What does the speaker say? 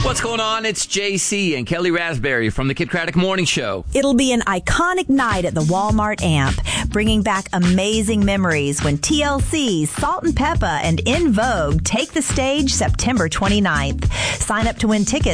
What's going on? It's JC and Kelly Raspberry from the Kid Craddock Morning Show. It'll be an iconic night at the Walmart Amp, bringing back amazing memories when TLC, Salt and Peppa, and In Vogue take the stage September 29th. Sign up to win tickets